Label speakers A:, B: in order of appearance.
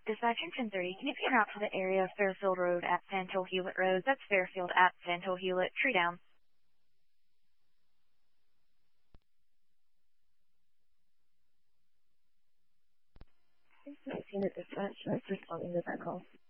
A: Dispatch 1030. Can you get out to the area of Fairfield Road at Sandhill Hewlett Road? That's Fairfield at Sandhill Hewlett. Tree down.
B: I've seen the dispatch. I was responding to that call.